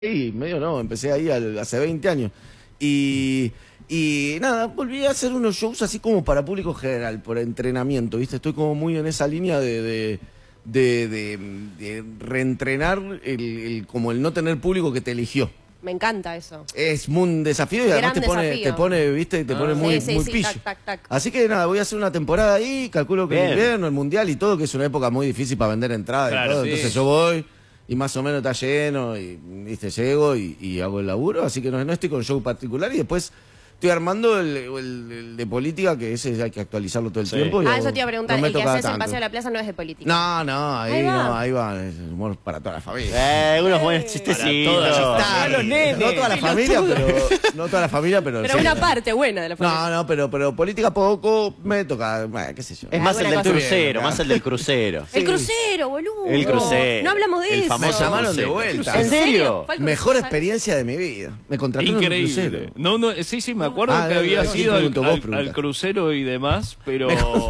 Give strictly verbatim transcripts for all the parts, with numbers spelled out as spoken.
Sí, medio no, empecé ahí al- hace veinte años. Y, y nada, volví a hacer unos shows así como para público general, por entrenamiento, ¿viste? Estoy como muy en esa línea de, de, de, de- de reentrenar el, el- como el no tener público que te eligió. Me encanta eso. Es un desafío y además Gran te pone, desafío. te pone, ¿viste? Te Ah. pone muy, Sí, sí, muy sí, pillo. tac, tac, tac. Así que nada, voy a hacer una temporada ahí, calculo que el Bien. invierno, el mundial y todo, que es una época muy difícil para vender entradas Claro, y todo. sí. Entonces yo voy y más o menos está lleno y, viste, llego y, y hago el laburo. Así que no, no estoy con show particular y después estoy armando el, el- el de política, que ese hay que actualizarlo todo el Sí. tiempo. y Ah, hago- eso te iba a preguntar. lo El meto que cada haces en tanto. Paseo de la Plaza no es de política. No, no, ahí, Ahí va. no, ahí va, es humor para toda la familia. Eh, unos buenos chistecitos. todas las Está, los nenes, no toda la familia, pero no toda la familia, pero Pero sí. una parte buena de la familia. No, no, pero, pero política poco me toca, bueno, qué sé yo. Es más el del Alguna cosa. crucero, Bien, más el del crucero. El crucero, boludo. El crucero. No hablamos de El eso. famoso Me llamaron de crucero. vuelta. ¿En serio? ¿Fue el Mejor crucero? experiencia de mi vida. Me contrataron en un Increíble. crucero. No, no, sí, sí, me acuerdo Ah, que no, había no, sí, sido al, pregunto, vos al- pregunta. al crucero y demás, pero...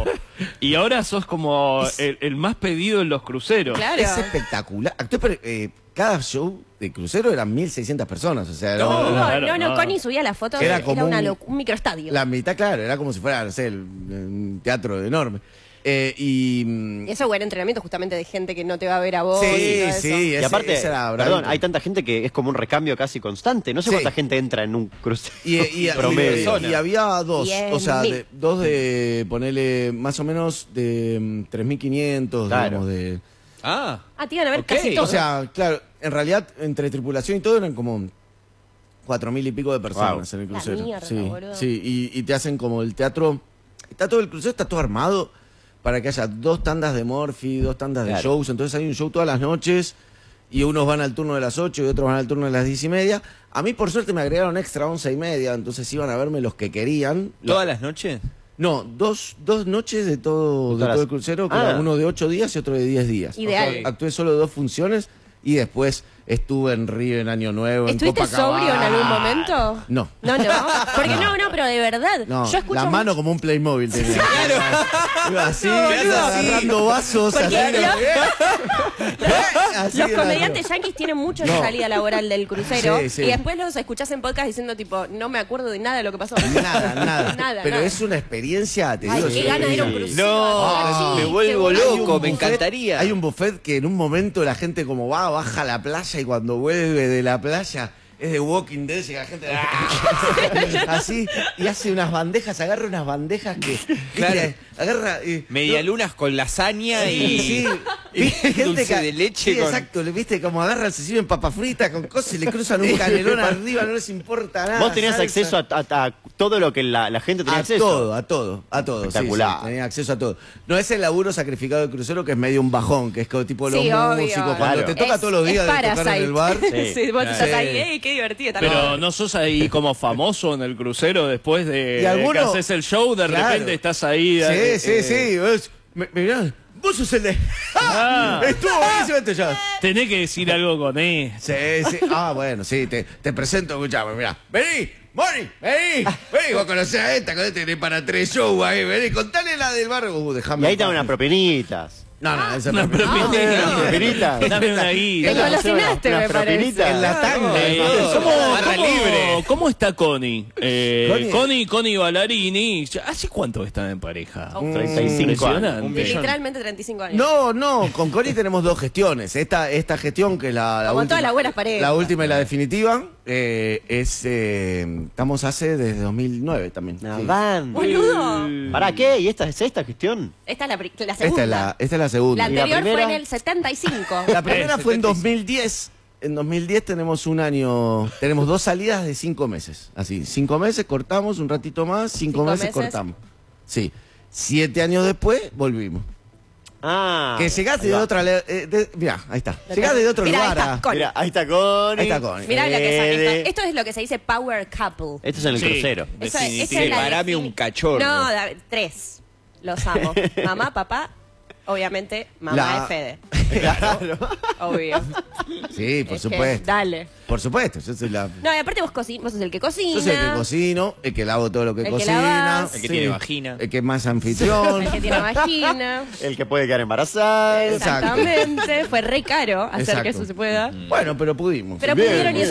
Y ahora sos como el, el más pedido en los cruceros. Claro. Es espectacular. Actué, per- eh, cada show de crucero eran mil seiscientas personas. O sea, era- No, no, Claro, no, no. Connie subía la foto, Era era, como una un- locu- un microestadio. la mitad, claro, era como si fuera, no sé, el- un teatro enorme. Eh, y. mm, Eso es buen entrenamiento justamente de gente que no te va a ver a vos. y Sí, todo eso. sí. Y ese- aparte, ese era perdón, bravito. hay tanta gente que es como un recambio casi constante. No sé Sí. cuánta gente entra en un crucero Y, y- y- promedio. y había dos, Diez o sea, mil. de- dos de, ponele, más o menos de mm, tres mil quinientos, Claro. digamos, de... Ah, Ah, te iban a ver Ok. casi O todos. O sea, claro, en realidad, entre tripulación y todo, eran como cuatro mil y pico de personas Wow. en el La crucero. mierda, sí, boludo. sí, y, y te hacen como el teatro... Está todo el crucero, está todo armado para que haya dos tandas de Morphy, dos tandas de Claro. shows. Entonces hay un show todas las noches y unos van al turno de las ocho y otros van al turno de las diez y media. A mí, por suerte, me agregaron extra once y media, entonces iban a verme los que querían. ¿todas las noches? No, dos, dos noches de todo, de Todas todo las- el crucero, que Ah. era uno de ocho días y otro de diez días. Ideal. O sea, actué solo dos funciones y después estuve en Río en Año Nuevo, en ¿Estuviste Copacabana. sobrio en algún momento? No. No, no. Porque no, no, pero de verdad. No, Yo escucho la mano mucho- como un Playmobil tenía. Iba así, No, boludo. agarrando vasos. Porque así, lo- así Los era. comediantes yanquis tienen mucho No. esa salida laboral del crucero Sí, sí. y después los escuchás en podcast diciendo tipo, no me acuerdo de nada de lo que pasó. Nada, nada. Nada, Pero nada. es una experiencia, te Ay, digo. qué es gana de ir a un increíble. crucero. No, Ay, me sí, vuelvo qué Hay bueno. un loco, me buffet- encantaría. Hay un buffet que en un momento la gente como va, baja a la playa y cuando vuelve de la playa es de Walking Dead y la gente ¡ah! Así, y hace unas bandejas, agarra unas bandejas que Claro. ¿viste? agarra y, Medialunas con lasaña y, sí, y gente dulce que- de leche sí, con... exacto, le viste como agarran, se sirven papas fritas con cosas y le cruzan un canelón arriba, no les importa nada. Vos tenías salsa. acceso a, a- a todo lo que la, la gente tenía A acceso. todo, a todo, a todo. sí, Espectacular. sí, tenía acceso a todo. No es el laburo sacrificado del crucero, que es medio un bajón, que es como tipo los Sí, obvio. músicos. Cuando Claro. te toca Es- todos los días es de tocar en el bar. Sí. Sí, vos estás Sí. ahí, ey, qué divertido. tal Pero vez. no sos ahí como famoso en el crucero después de Y alguno- que haces el show, de Claro. repente estás ahí... Sí, eh, sí, eh, sí. Vos, me- mirá, vos sos el de. Ah. Estuvo buenísimo esto ya. Tenés que decir algo con él. Sí, sí. Ah, bueno, sí, te, te presento, escuchame, mirá. Vení, Moni, vení. Vení, vos conocés a esta, con este para tres shows ahí, vení, contale la del barrio. Uh, Y dejame. ahí en te dan paz. unas propinitas. No, no, esa Una propina. propinita. ¿Unas propinitas? Dame una Te guía. la- golosinaste, unas me parece. propinitas. En la tanga. Eh, todo. ¿cómo, Barra cómo- libre. ¿Cómo está Connie? Eh, Connie- Connie, Connie Ballarini. ¿Hace cuánto están en pareja? treinta y cinco años. Impresionante. Un millón. Literalmente treinta y cinco años. No, no, con Connie tenemos dos gestiones. Esta, esta gestión, que es la, la Como última. todas las buenas parejas. La última y la definitiva, eh, es. eh, estamos hace desde dos mil nueve también. Una sí. banda. Boludo. ¿Para qué? ¿Y esta es esta gestión? Esta es la, pri- la segunda. Esta es la, esta es la segunda. La ¿Y la anterior fue en primera? el setenta y cinco. La primera Eh, fue en setenta y cinco. dos mil diez. En dos mil diez tenemos un año, tenemos dos salidas de cinco meses. Así, cinco meses, cortamos un ratito más, cinco, Cinco meses, meses. cortamos. Sí. Siete años después, volvimos. Ah. que llegaste ahí de va. otra... le- eh, de- mirá, ahí está. Llegaste de otro Mirá, ahí lugar está, a... Connie. Mira, ahí está Connie. Ahí está Connie. Mirá lo que son. Fede. Esto, esto es lo que se dice power couple. Esto es en el Sí. crucero. Eso- Definitivamente. esa es la Separame defini- un cachorro. No, da- tres. Los amo. Mamá, papá, obviamente, mamá La- de Fede. Claro. Obvio. Sí, por Es que, supuesto. dale. Por supuesto, yo soy la... No, y aparte vos, cocinas, vos sos el que cocina. Yo soy el que cocino, el que lavo todo lo que El que cocina. lavas. El que tiene vagina. El que es más anfitrión. El que tiene vagina. El que puede quedar embarazada. Exacto. Exactamente. Fue re caro hacer Exacto. que eso se pueda. Bueno, pero pudimos. Pero Bien, pudieron y bien.